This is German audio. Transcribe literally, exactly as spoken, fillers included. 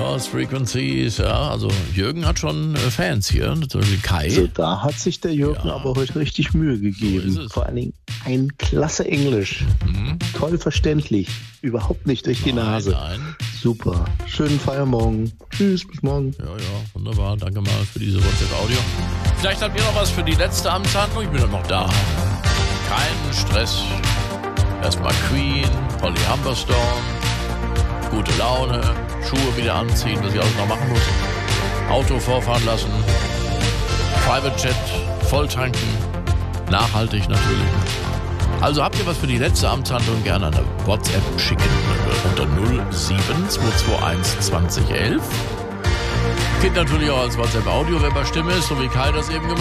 Lost Frequencies, ja, also Jürgen hat schon äh, Fans hier, natürlich Kai. Also da hat sich der Jürgen ja. aber heute richtig Mühe gegeben. So Vor allen Dingen ein klasse Englisch. Mhm. Toll verständlich. Überhaupt nicht durch die nein, Nase. Nein. Super. Schönen Feiermorgen. Tschüss, bis morgen. Ja, ja, wunderbar. Danke mal für diese WhatsApp-Audio. Vielleicht habt ihr noch was für die letzte Amtshandlung. Ich bin doch noch da. Keinen Stress. Erstmal Queen, Polly Humberstone. Gute Laune. Schuhe wieder anziehen, was ich alles noch machen muss. Auto vorfahren lassen. Private Jet voll tanken. Nachhaltig natürlich. Also habt ihr was für die letzte Amtshandlung, gerne an der WhatsApp schicken unter null sieben zwei zwei eins zwanzig elf. Geht natürlich auch als WhatsApp-Audio, wenn bei Stimme ist, so wie Kai das eben gemacht hat.